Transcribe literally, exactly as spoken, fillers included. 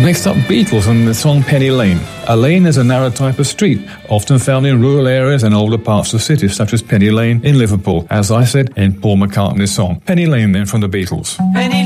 Next up, Beatles and the song Penny Lane. A lane is a narrow type of street, often found in rural areas and older parts of cities, such as Penny Lane in Liverpool, as I said in Paul McCartney's song. Penny Lane then from the Beatles. Penny